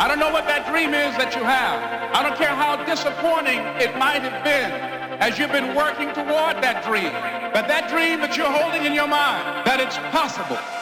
I don't know what that dream is that you have. I don't care how disappointing it might have been as you've been working toward that dream. But that dream that you're holding in your mind, that it's possible